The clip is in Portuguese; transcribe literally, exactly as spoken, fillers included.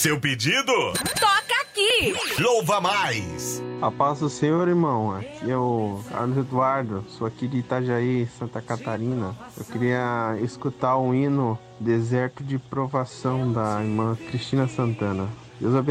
seu pedido? Toca aqui! Louva mais! A paz do Senhor, irmão. Aqui é o Carlos Eduardo, sou aqui de Itajaí, Santa Catarina. Eu queria escutar o hino Deserto de Provação da irmã Cristina Santana. Deus abençoe.